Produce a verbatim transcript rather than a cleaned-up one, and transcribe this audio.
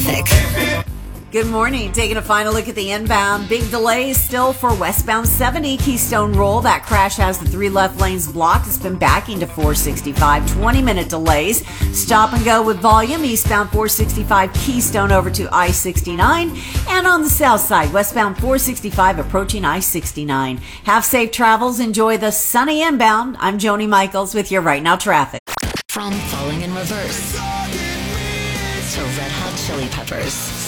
traffic. Good morning. Taking a final look at the inbound. Big delays still for westbound seventy Keystone Roll. That crash has the three left lanes blocked. It's been backing to four sixty-five. twenty minute delays. Stop and go with volume. Eastbound four sixty-five Keystone over to I sixty-nine. And on the south side, westbound four sixty-five approaching I sixty-nine. Have safe travels. Enjoy the sunny inbound. I'm Joni Michaels with your Right Now traffic. From Falling in Reverse to Red Hot Chili Peppers.